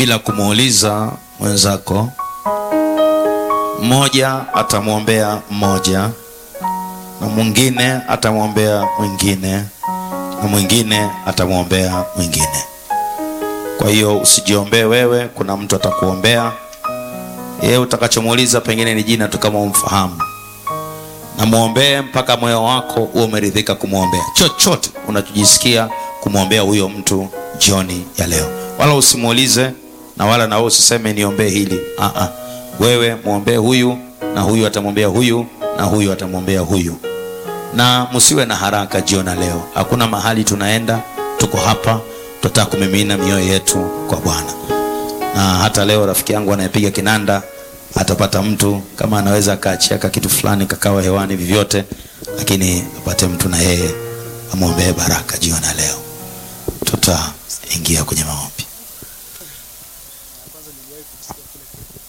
bila kumuuliza mwenzako. Mmoja atamwombea mmoja, na mwingine atamwombea mwingine, na mwingine atamwombea mwingine. Kwa hiyo usijiombee wewe, kuna mtu atakuombea. Yeye utakachomuuliza pengine ni jina tu kama umfahamu, na muombee mpaka moyo wako uwe umeridhika kumwombea chochote unachojisikia kumwombea huyo mtu jioni ya leo. Wala usimuulize, na wala na wewe usiseme niombee hili. Wewe muombee huyu, na huyu atamwombea huyu, na huyu atamwombea huyu. Na msiwe na haraka jioni leo. Hakuna mahali tunaenda, tuko hapa, tunataka kumimina mioyo yetu kwa Bwana. Na hata leo rafiki yangu anayepiga kinanda atapata mtu kama anaweza akaachia kitu fulani kakawa hewani vyovyote, lakini apate mtu na yeye amwombee baraka jioni leo. Tutaingia kwenye maombi.